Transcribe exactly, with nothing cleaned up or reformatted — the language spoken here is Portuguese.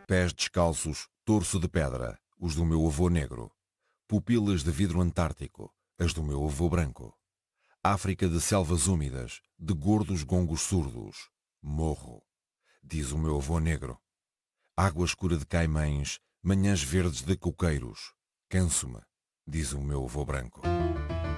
Pés descalços, torso de pedra, os do meu avô negro. Pupilas de vidro antártico, as do meu avô branco. África de selvas úmidas, de gordos gongos surdos. Morro, diz o meu avô negro. Água escura de caimães, manhãs verdes de coqueiros. Canso-me, diz o meu avô branco.